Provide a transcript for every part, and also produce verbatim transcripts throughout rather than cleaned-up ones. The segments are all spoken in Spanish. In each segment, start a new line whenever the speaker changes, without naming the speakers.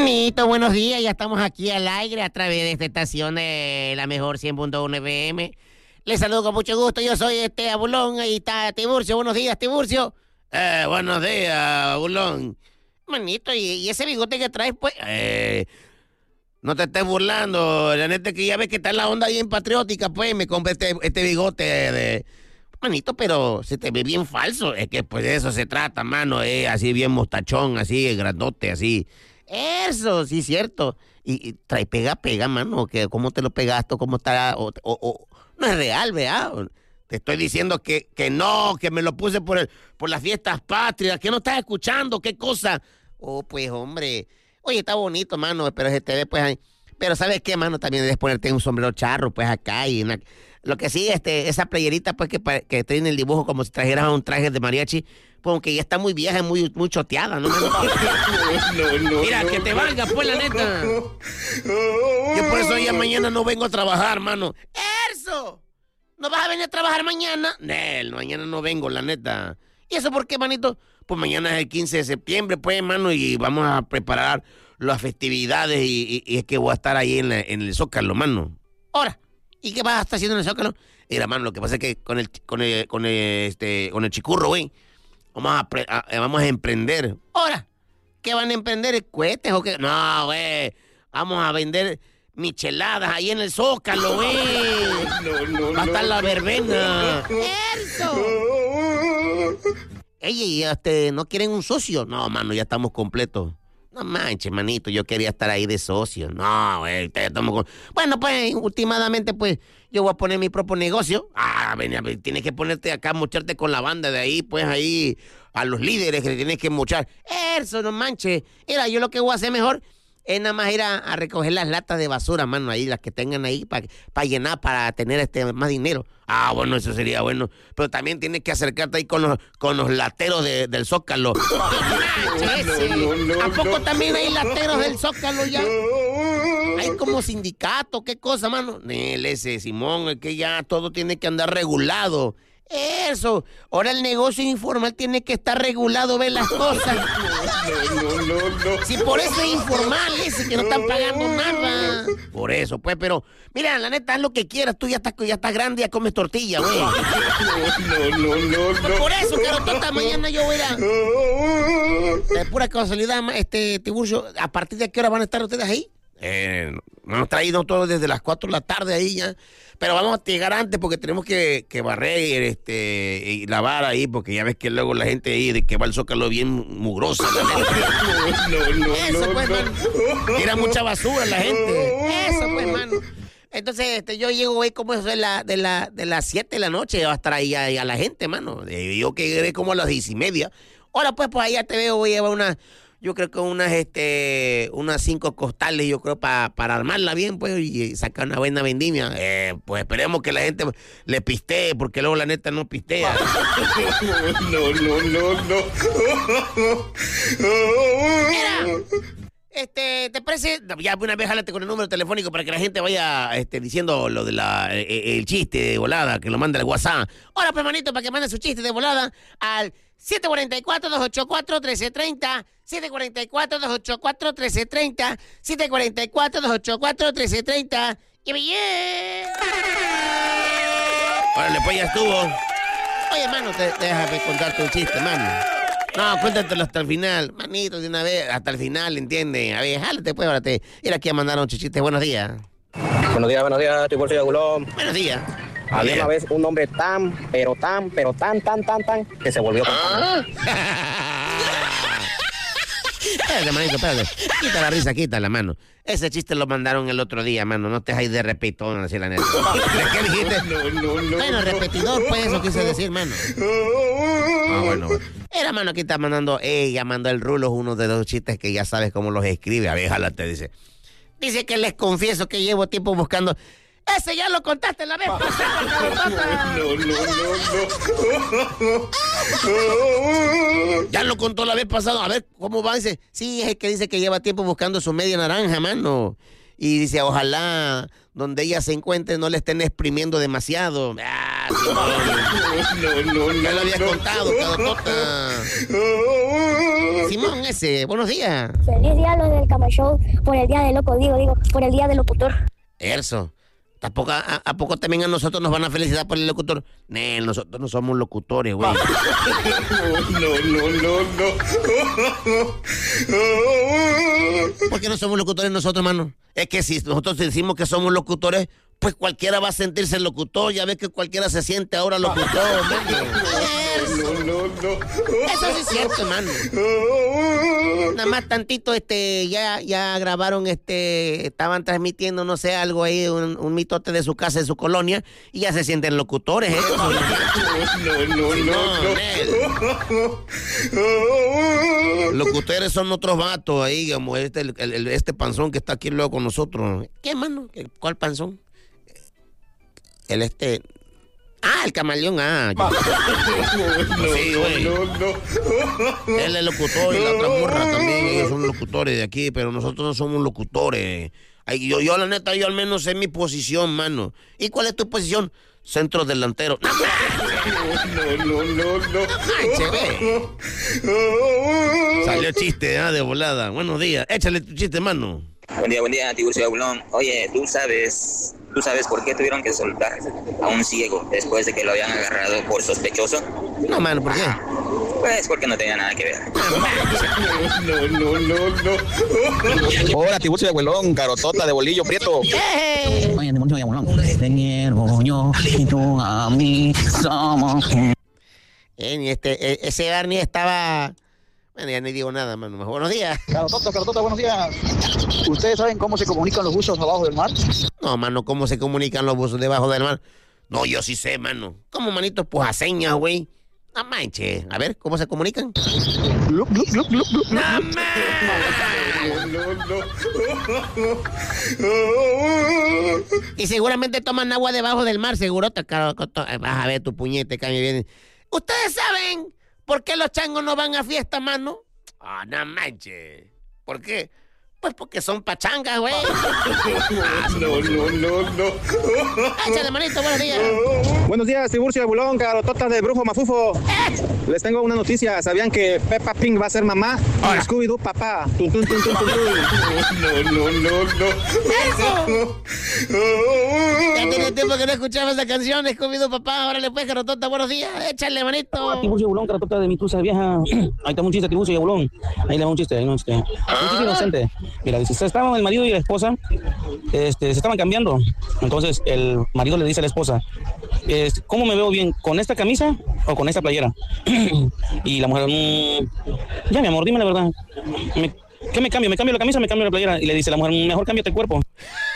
Manito, buenos días. Ya estamos aquí al aire a través de esta estación de la mejor cien punto uno F M. Les saludo con mucho gusto. Yo soy este Abulón. Ahí está Tiburcio. Buenos días, Tiburcio.
Eh, buenos días, Abulón.
Manito, ¿y, y ese bigote que traes, pues?
Eh, no te estés burlando. La neta que ya ves que está la onda bien patriótica, pues. Me compré este, este bigote de...
Manito, pero se te ve bien falso.
Es que pues de eso se trata, mano. Eh, así bien mostachón, así, grandote, así.
Eso, sí, cierto. Y, y trae pega, pega, mano. Que ¿cómo te lo pegaste? ¿Cómo está? O, o, o, no es real, ¿verdad?
Te estoy diciendo que, que no, que me lo puse por, el, por las fiestas patrias. ¿Qué no estás escuchando? ¿Qué cosa?
Oh, pues, hombre. Oye, está bonito, mano, pero se te ve, pues, ahí. Pero ¿sabes qué, mano? También debes ponerte un sombrero charro, pues, acá. Y una... Lo que sí, este, esa playerita, pues, que, que tiene el dibujo como si trajeras un traje de mariachi, pues, aunque ya está muy vieja, muy, muy choteada, ¿no?
no, no, no,
Mira,
no,
que te
no,
valga, pues, la neta.
Yo por eso ya mañana no vengo a trabajar, mano.
¡Eso! ¿No vas a venir a trabajar mañana?
Nel, mañana no vengo, la neta.
¿Y eso por qué, manito?
Pues mañana es el quince de septiembre, pues, mano, y vamos a preparar las festividades y, y, y es que voy a estar ahí en, la, en el Zócalo, mano.
Ahora, ¿y qué vas a estar haciendo en el Zócalo?
Mira, mano, lo que pasa es que con el, con el, con el, este, con el chicurro, güey, vamos a, a, vamos a emprender.
Ahora, ¿qué van a emprender? ¿Cohetes o qué?
No, güey, vamos a vender micheladas ahí en el Zócalo, güey.
No, no,
va a estar
no,
la verbena.
¡Eso! Ey, ¿y este, no quieren un socio?
No, mano, ya estamos completos.
No manches, manito, yo quería estar ahí de socio. No, güey, estamos con... Bueno, pues, últimamente, pues, yo voy a poner mi propio negocio.
Ah, ven, tienes que ponerte acá, mocharte con la banda de ahí, pues, ahí, a los líderes que tienes que mochar.
Eso, no manches. Mira, yo lo que voy a hacer mejor es nada más ir a, a recoger las latas de basura, mano, ahí, las que tengan ahí para pa llenar, para tener este más dinero.
Ah, bueno, eso sería bueno. Pero también tienes que acercarte ahí con los, con los lateros de, del Zócalo.
No, no, no, ¿A poco no, también hay lateros del Zócalo ya? Hay como sindicato, ¿qué cosa, mano?
Nel, ese Simón, es que ya todo tiene que andar regulado.
Eso, ahora el negocio informal tiene que estar regulado, ver las cosas.
No, no, no, no.
Si por eso es informal, ese que no están pagando nada.
Por eso, pues, pero, mira, la neta, haz lo que quieras, tú ya estás, ya estás grande, ya comes tortilla, güey.
No, no, no, no, no. Por eso, Carotota, mañana yo voy a ir a... De pura casualidad, este, Tiburcio, ¿a partir de qué hora van a estar ustedes ahí?
Eh, nos hemos traído todo desde las cuatro de la tarde ahí ya. Pero vamos a llegar antes porque tenemos que, que barrer este, y lavar ahí, porque ya ves que luego la gente ahí de que va al Zócalo bien mugrosa. La
no, no, no, Eso,
no,
pues,
no.
mano.
Tira mucha basura la gente.
Eso, pues, mano. Entonces, este, yo llego ahí como eso de, la, de, la, de las siete de la noche, va a estar ahí a, a la gente, mano.
Yo que llegué como a las diez y media.
Ahora, pues, pues allá te veo, voy a llevar una... Yo creo que unas, este, unas cinco costales, yo creo, pa, para armarla bien, pues, y sacar una buena vendimia.
Eh, pues esperemos que la gente le pistee, porque luego la neta no pistea.
No, no, no, no. Mira, este, ¿te parece?
Ya una vez jálate con el número telefónico para que la gente vaya este, diciendo lo de la el, el chiste de volada, que lo mande al WhatsApp.
Ahora, pues, manito, para que mande su chiste de volada al siete cuatro cuatro, dos ocho cuatro, uno tres tres cero, siete cuatro cuatro, dos ocho cuatro, uno tres tres cero, siete cuatro cuatro, dos ocho cuatro, uno tres tres cero. ¡Y bien!
Órale, pues ya estuvo.
Oye, mano, te, déjame contarte un chiste, mano.
No, cuéntatelo hasta el final,
manito, de una vez, hasta el final, ¿entiendes? A ver, jálate, pues, órate. Ir aquí a mandar un chiste. Buenos días.
Buenos días, buenos días, Tiburcio y Abulón.
Buenos días.
Había una vez un hombre tan, pero tan, pero tan, tan, tan, tan, que se volvió tan.
Espérate, manito, espérate. Quita la risa, quita la mano. Ese chiste lo mandaron el otro día, mano. No te dejáis de repetidor, así la neta.
¿De qué dijiste?
No, no, no. Bueno, repetidor, pues, eso quise decir, mano.
Ah, bueno.
Era, mano, aquí está mandando, ella mandó el rulo, uno de los chistes que ya sabes cómo los escribe. A ver, jálate, dice. Dice que les confieso que llevo tiempo buscando... Ese ya lo contaste la vez pasada,
no, no, no, no.
Ya lo contó la vez pasada. A ver, ¿cómo va? Dice, sí, es el que dice que lleva tiempo buscando su media naranja, mano. Y dice, ojalá donde ella se encuentre no le estén exprimiendo demasiado. Ah, sí, no, no, no, no, ya lo había
no,
contado,
no.
Carotota. Simón ese, buenos días.
Feliz día los del Cama Show por el día del loco, digo, digo, por el día del locutor.
Eso. ¿Tampoco, a, ¿A poco también a nosotros nos van a felicitar por el locutor? Nel, nosotros no somos locutores, güey.
No, no, no, no.
¿Por qué no somos locutores nosotros, mano? Es que si nosotros decimos que somos locutores, pues cualquiera va a sentirse locutor. Ya ves que cualquiera se siente ahora locutor, mano.
No, no, no.
Eso sí es cierto, hermano. Nada más tantito, este, ya, ya grabaron, este, estaban transmitiendo, no sé, algo ahí, un, un mitote de su casa, de su colonia, y ya se sienten locutores, ¿eh?
No, no, no, no.
Locutores son otros vatos ahí, como este, el, el, este panzón que está aquí luego con nosotros. ¿Qué, hermano? ¿Cuál panzón? El este... Ah, el camaleón, ah.
No,
sí, güey.
no, no.
Él es locutor y la otra morra también, ellos son locutores de aquí, pero nosotros no somos locutores. Ay, yo, yo, la neta, yo al menos sé mi posición, mano. ¿Y cuál es tu posición? Centro delantero. ¡No,
no, no, no, no.
manches, ve! Salió chiste, ¿eh? De volada. Buenos días. Échale tu chiste, mano.
Buen día, buen día, Tiburcio Abulón. Oye, ¿tú sabes, ¿tú sabes por qué tuvieron que soltar a un ciego después de que lo habían agarrado por sospechoso?
No, mano, ¿por qué?
Pues porque no tenía nada que ver.
No, no, no, no.
Hola, Tiburcio de Abuelón, carotota de bolillo prieto.
¡Hey!
Oye, Tiburcio de Abuelón, te quiero yo y tú a mí somos.
Eh, este, eh, ese Barney estaba... Bueno, ya ni digo nada, mano. Buenos días.
Carotota, carotota, buenos días. ¿Ustedes saben cómo se comunican los buzos abajo del mar?
No, mano, ¿cómo se comunican los buzos debajo del mar? No, yo sí sé, mano. ¿Cómo, manito? Pues a señas, güey. No manches. A ver, ¿cómo se comunican?
Glup, glup, glup, glup, glup.
¡No,
No, no, no.
Y seguramente toman agua debajo del mar, seguro. Te caro- coto- Vas a ver tu puñete, cambia bien. ¿Ustedes saben por qué los changos no van a fiesta, mano? Ah, no manches. ¿Por qué? Pues porque son pachangas, güey.
No, no, no, no.
Échale, manito, buenos días.
Buenos días, Tiburcio de Bulón, carotota de brujo mafufo. Les tengo una noticia. ¿Sabían que Peppa Pig va a ser mamá? Y Scooby-Doo, papá. Tun, tun, tun, tun, tun, tun.
No, no, no, no.
¡Eso! Ya tiene tiempo que no escuchaba esa canción, Scooby-Doo, papá. Órale, pues, carotota, buenos días. Échale, manito.
Tiburcio de Bulón, carotota de mi tusa vieja. Ahí está un chiste, Tiburcio de Bulón. Ahí le va un chiste, ahí no un chiste. Un chiste inocente. Mira, dice, estaban el marido y la esposa, este, se estaban cambiando. Entonces el marido le dice a la esposa, es, ¿cómo me veo bien? ¿Con esta camisa o con esta playera? Y la mujer, mmm, ya mi amor, dime la verdad. Me, ¿Qué me cambio? ¿Me cambio la camisa o me cambio la playera? Y le dice la mujer, mejor cámbiate el cuerpo.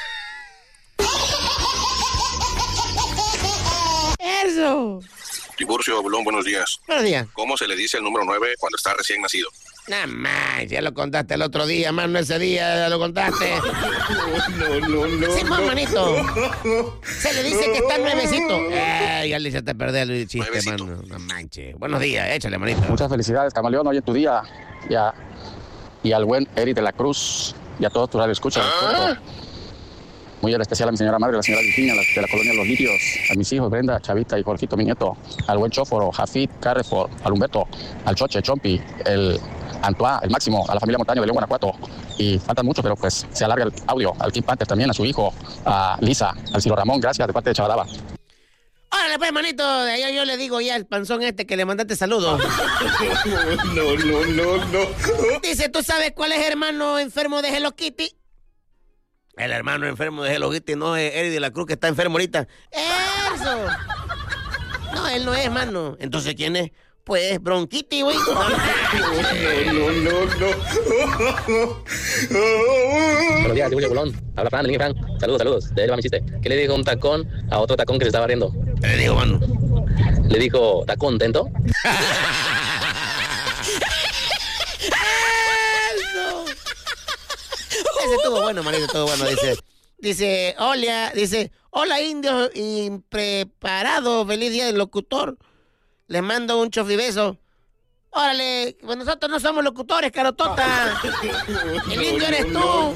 Eso.
Tiburcio Abulón, buenos días.
Buenos días.
¿Cómo se le dice el número nueve cuando está recién nacido?
Nada más, ya lo contaste el otro día, mano, ese día ya lo contaste.
No, no, no.
Sí, manito. Se le dice que está nuevecito. Eh, ya le echaste a perder el chiste,
Nuevecito.
mano. No manches. Buenos días, échale, manito.
Muchas felicidades, camaleón, hoy en tu día. Y, a- y al buen Eric de la Cruz y a todos tus radioescuchas. Muy en especial a mi señora madre, la señora Virginia, la- de la colonia Los Lirios, a mis hijos Brenda, Chavita y Jorgito, mi nieto, al buen Chóforo, Jafit, Carrefour, al Humberto, al Choche, Chompi, el Antoine, el Máximo, a la familia Montaño de León, Guanajuato. Y faltan muchos, pero pues se alarga el audio. Al Kim Panther también, a su hijo, a Lisa, al Ciro Ramón, gracias de parte de Chavadaba.
Órale, pues, manito, de ahí yo le digo ya al panzón este que le mandaste saludos.
No, no, no, no.
Dice, ¿tú sabes cuál es hermano enfermo de Hello Kitty? El hermano enfermo de Hello Kitty no es Eric de la Cruz, que está enfermo ahorita. ¡Eso! No, él no es, mano. Entonces, ¿quién es? Pues Bronquiti, güey.
No, no, no, no.
Buenos días, Tiburcio de Bulón. Habla Fran, el niño Fran. Saludos, saludos. De ahí va mi chiste. ¿Qué le dijo un tacón a otro tacón que se estaba riendo?
¿Qué le digo, mano?
Le dijo, ¿está contento?
¡Eso! Ese estuvo bueno, manito, estuvo bueno. Dice, dice, hola, dice, hola, indios impreparados, feliz día del locutor. Les mando un chofibeso. Órale, pues nosotros no somos locutores, carotota. El indio eres tú.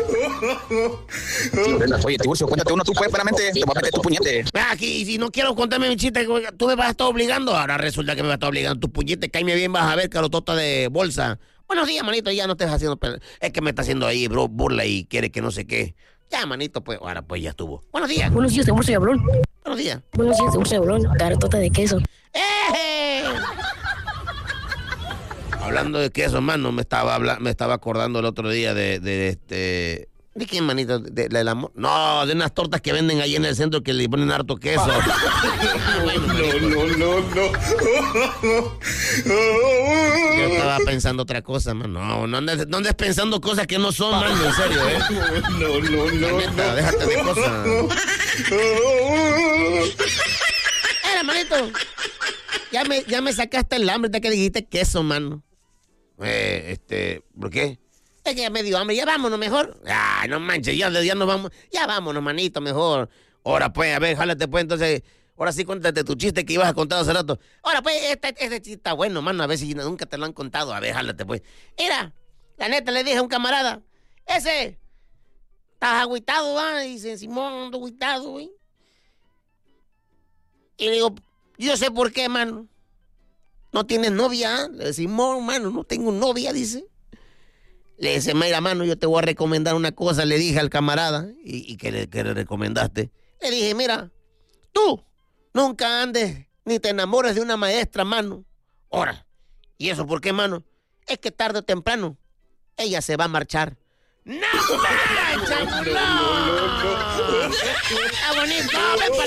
Oye, Tiburcio, cuéntate uno tú, pues, buenamente. Te voy a meter tu puñete.
Aquí, y si no quiero contarme mi chiste, tú me vas a estar obligando. Ahora resulta que me vas a estar obligando. Tu puñete, cállame bien, vas a ver, carotota de bolsa. Buenos días, manito, ya no estés haciendo... Es que me está haciendo ahí, bro, burla y quiere que no sé qué. Ya, manito, pues, ahora pues ya estuvo. Buenos días.
Buenos días, Tiburcio y Ablón.
Buenos días.
Buenos días, Tiburcio y Ablón. Carotota de queso.
¡Eh! Hablando de queso, mano, me estaba habla me estaba acordando el otro día de, de este... ¿De quién, manito? ¿De, de la... No, de unas tortas que venden ahí en el centro que le ponen harto queso. Bueno, manito, no, no, no, no. Yo estaba pensando otra cosa, mano. No, no andes, no andes pensando cosas que no son, mano, en serio, ¿eh? No, no, no. La neta, no, déjate de cosas. Era, manito. Ya me, ya me sacaste el hambre de que dijiste queso, mano. Eh, este, ¿por qué? Es que ya me dio hambre, ya vámonos mejor. Ay, no manches, ya, ya nos vamos. Ya vámonos, manito, mejor. Ahora pues, a ver, jálate pues, entonces. Ahora sí, cuéntate tu chiste que ibas a contar hace rato. Ahora pues, este, este chiste está bueno, mano, a ver si nunca te lo han contado. A ver, jálate pues. Mira, la neta le dije a un camarada, ese, estás agüitado, ¿va? Dice, Simón, ando agüitado, güey. Y le digo, yo sé por qué, mano. ¿No tienes novia? Le dice, Simón, mano, no tengo novia, dice. Le dice, mira, mano, yo te voy a recomendar una cosa, le dije al camarada, y, y que, le, que le recomendaste. Le dije, mira, tú nunca andes ni te enamores de una maestra, mano. Ahora, ¿y eso por qué, mano? Es que tarde o temprano ella se va a marchar. ¡No manches, no! ¡Está bonito!